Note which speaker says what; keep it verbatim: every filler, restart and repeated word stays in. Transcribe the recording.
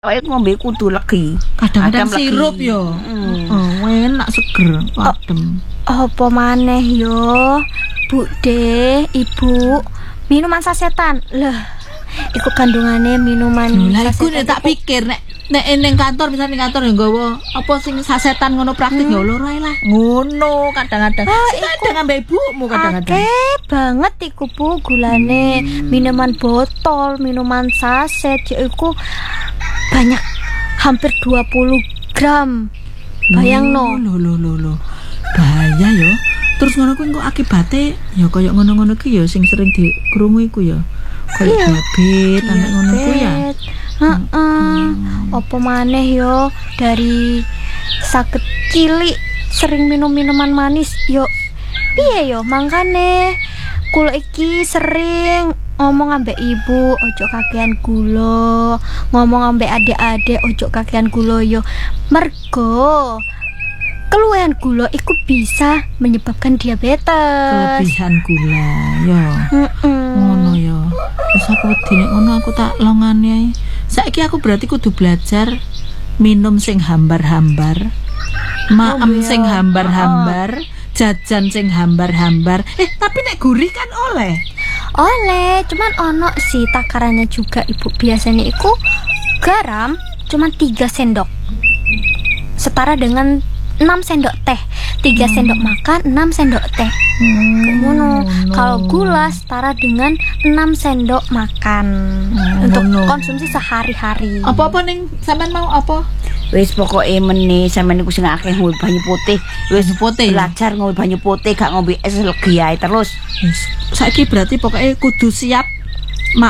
Speaker 1: Awake ngombe kudu legi.
Speaker 2: Kadang-kadang sirup yo.
Speaker 1: Hmm.
Speaker 2: Oh, enak seger, adem.
Speaker 3: Apa maneh yo, Bu De, Ibu, minuman sasetan. Lah, iku kandungane minuman
Speaker 2: Lah iku
Speaker 3: sasetan.
Speaker 2: nek tak pikir nek nek ning kantor misalnya ning kantor ya nggawa apa sing sasetan ngono praktik ya loro ae lah. Ngono kadang-kadang.
Speaker 3: Oh,
Speaker 2: Sing kadang ambek ibumu kadang-kadang.
Speaker 3: Akeh banget iku Bu gulane, minuman botol, minuman saset ya iku banyak hampir dua puluh gram. Bayangno.
Speaker 2: Lho lho lho lho. Bahaya yo. Terus ngono kuwi kok akibate ya koyo ngono-ngono ki ya sing sering dikrungu iku ya. Koyo diabetes anak ngono ku ya.
Speaker 3: Heeh. Apa maneh yo dari sakit cilik sering minum minuman manis yo. Piye yo mangkane kula iki sering ngomong ambek ibu ojo kakean gula, ngomong ambek adik-adik ojo kakean gula yo. Mergo keluhan gula iku bisa menyebabkan diabetes.
Speaker 2: Kelebihan gula ya.
Speaker 3: Heeh.
Speaker 2: Ngono ya. Wis aku wedi nek ngono aku tak longane ae. Saiki aku berarti kudu belajar minum sing hambar-hambar. Maem
Speaker 3: iya.
Speaker 2: sing hambar-hambar, jajan sing hambar-hambar. Eh, tapi nek gurih kan oleh.
Speaker 3: Oleh, cuman ono sih takarannya juga Ibu. Biasanya itu garam cuman tiga sendok. Setara dengan enam sendok teh. tiga sendok makan, enam sendok teh. Kayak ngono. Kalau gula setara dengan enam sendok makan.
Speaker 2: Hmm,
Speaker 3: untuk
Speaker 2: ngono.
Speaker 3: konsumsi sehari-hari.
Speaker 2: Apa-apa ning sampean mau apa?
Speaker 1: Wis pokoke meneh sampeyan niku sing akeh ngombe banyu putih. Wis
Speaker 2: Putih.
Speaker 1: belajar ngombe banyu putih, gak ngombe es legi ae terus.
Speaker 2: Wis, saiki berarti pokoknya kudu siap